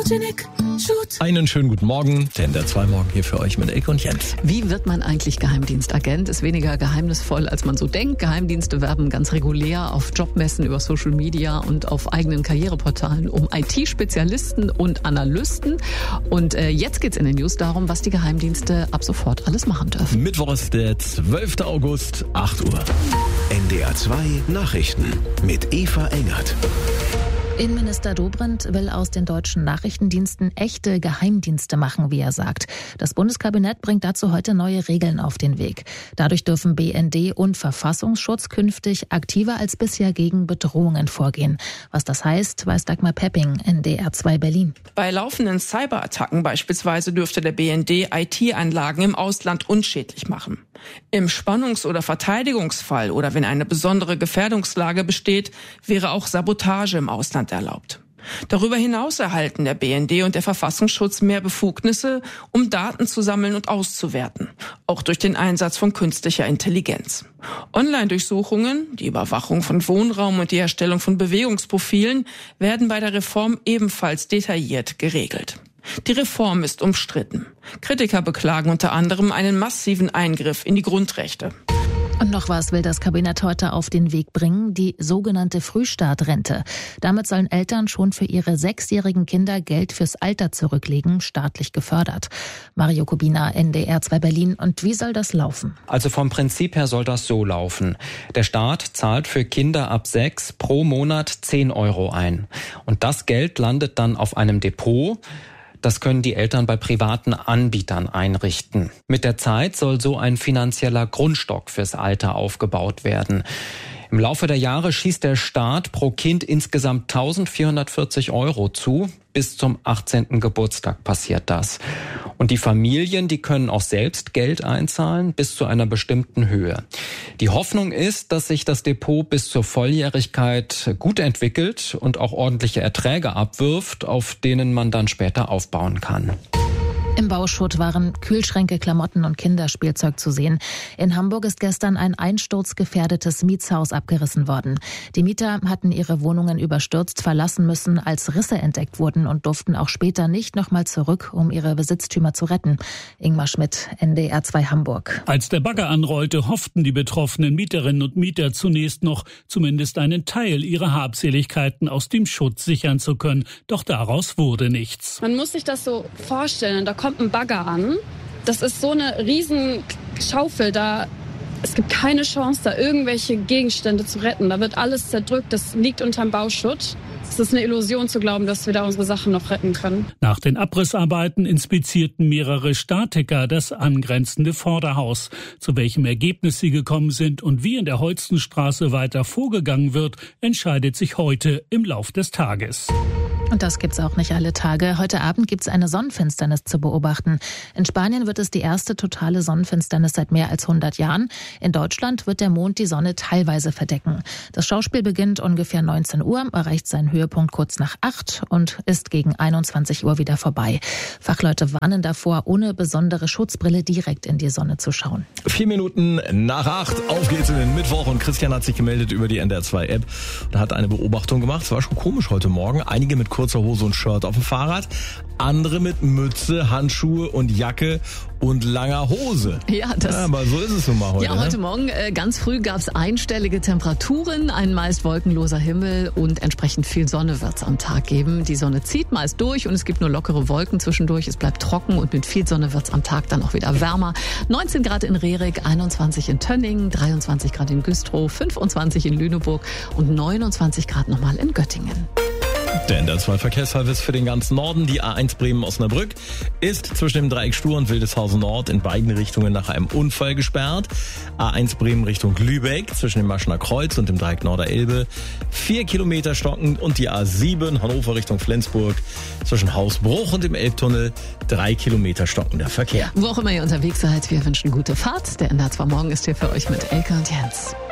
Einen schönen guten Morgen, denn der 2 Morgen hier für euch mit Elke und Jens. Wie wird man eigentlich Geheimdienstagent? Ist weniger geheimnisvoll, als man so denkt. Geheimdienste werben ganz regulär auf Jobmessen, über Social Media und auf eigenen Karriereportalen um IT-Spezialisten und Analysten. Und jetzt geht's in den News darum, was die Geheimdienste ab sofort alles machen dürfen. Mittwoch ist der 12. August, 8 Uhr. NDR 2 Nachrichten mit Eva Engert. Innenminister Dobrindt will aus den deutschen Nachrichtendiensten echte Geheimdienste machen, wie er sagt. Das Bundeskabinett bringt dazu heute neue Regeln auf den Weg. Dadurch dürfen BND und Verfassungsschutz künftig aktiver als bisher gegen Bedrohungen vorgehen. Was das heißt, weiß Dagmar Pepping, NDR 2 Berlin. Bei laufenden Cyberattacken beispielsweise dürfte der BND IT-Anlagen im Ausland unschädlich machen. Im Spannungs- oder Verteidigungsfall oder wenn eine besondere Gefährdungslage besteht, wäre auch Sabotage im Ausland erlaubt. Darüber hinaus erhalten der BND und der Verfassungsschutz mehr Befugnisse, um Daten zu sammeln und auszuwerten, auch durch den Einsatz von künstlicher Intelligenz. Online-Durchsuchungen, die Überwachung von Wohnraum und die Erstellung von Bewegungsprofilen werden bei der Reform ebenfalls detailliert geregelt. Die Reform ist umstritten. Kritiker beklagen unter anderem einen massiven Eingriff in die Grundrechte. Und noch was will das Kabinett heute auf den Weg bringen, die sogenannte Frühstartrente. Damit sollen Eltern schon für ihre 6-jährigen Kinder Geld fürs Alter zurücklegen, staatlich gefördert. Mario Kubina, NDR 2 Berlin. Und wie soll das laufen? Also vom Prinzip her soll das so laufen. Der Staat zahlt für Kinder ab 6 pro Monat 10 € ein. Und das Geld landet dann auf einem Depot. Das können die Eltern bei privaten Anbietern einrichten. Mit der Zeit soll so ein finanzieller Grundstock fürs Alter aufgebaut werden. Im Laufe der Jahre schießt der Staat pro Kind insgesamt 1.440 € zu. Bis zum 18. Geburtstag passiert das. Und die Familien, die können auch selbst Geld einzahlen, bis zu einer bestimmten Höhe. Die Hoffnung ist, dass sich das Depot bis zur Volljährigkeit gut entwickelt und auch ordentliche Erträge abwirft, auf denen man dann später aufbauen kann. Im Bauschutt waren Kühlschränke, Klamotten und Kinderspielzeug zu sehen. In Hamburg ist gestern ein einsturzgefährdetes Mietshaus abgerissen worden. Die Mieter hatten ihre Wohnungen überstürzt verlassen müssen, als Risse entdeckt wurden und durften auch später nicht nochmal zurück, um ihre Besitztümer zu retten. Ingmar Schmidt, NDR 2 Hamburg. Als der Bagger anrollte, hofften die betroffenen Mieterinnen und Mieter zunächst noch, zumindest einen Teil ihrer Habseligkeiten aus dem Schutt sichern zu können. Doch daraus wurde nichts. Man muss sich das so vorstellen, da kommt ein Bagger an. Das ist so eine riesen Schaufel da. Es gibt keine Chance, da irgendwelche Gegenstände zu retten. Da wird alles zerdrückt. Das liegt unterm Bauschutt. Es ist eine Illusion zu glauben, dass wir da unsere Sachen noch retten können. Nach den Abrissarbeiten inspizierten mehrere Statiker das angrenzende Vorderhaus. Zu welchem Ergebnis sie gekommen sind und wie in der Holstenstraße weiter vorgegangen wird, entscheidet sich heute im Lauf des Tages. Und das gibt's auch nicht alle Tage. Heute Abend gibt's eine Sonnenfinsternis zu beobachten. In Spanien wird es die erste totale Sonnenfinsternis seit mehr als 100 Jahren. In Deutschland wird der Mond die Sonne teilweise verdecken. Das Schauspiel beginnt ungefähr 19 Uhr, erreicht seinen Höhepunkt kurz nach 8 und ist gegen 21 Uhr wieder vorbei. Fachleute warnen davor, ohne besondere Schutzbrille direkt in die Sonne zu schauen. 4 Minuten nach 8, auf geht's in den Mittwoch und Christian hat sich gemeldet über die NDR 2 App und hat eine Beobachtung gemacht. Es war schon komisch heute Morgen. Einige mit kurzer Hose und Shirt auf dem Fahrrad, andere mit Mütze, Handschuhe und Jacke und langer Hose. Ja, aber so ist es nun mal heute. Ja, heute Morgen ganz früh gab es einstellige Temperaturen, ein meist wolkenloser Himmel und entsprechend viel Sonne wird es am Tag geben. Die Sonne zieht meist durch und es gibt nur lockere Wolken zwischendurch. Es bleibt trocken und mit viel Sonne wird es am Tag dann auch wieder wärmer. 19 Grad in Rerik, 21 in Tönning, 23 Grad in Güstrow, 25 in Lüneburg und 29 Grad nochmal in Göttingen. Der NDR 2 Verkehrsservice für den ganzen Norden. Die A1 Bremen-Osnabrück ist zwischen dem Dreieck Stur und Wildeshausen Nord in beiden Richtungen nach einem Unfall gesperrt. A1 Bremen Richtung Lübeck zwischen dem Maschener Kreuz und dem Dreieck Norderelbe 4 Kilometer stockend und die A7 Hannover Richtung Flensburg zwischen Hausbruch und dem Elbtunnel 3 Kilometer stockender Verkehr. Wo auch immer ihr unterwegs seid, wir wünschen gute Fahrt. Der NDR 2 Morgen ist hier für euch mit Elke und Jens.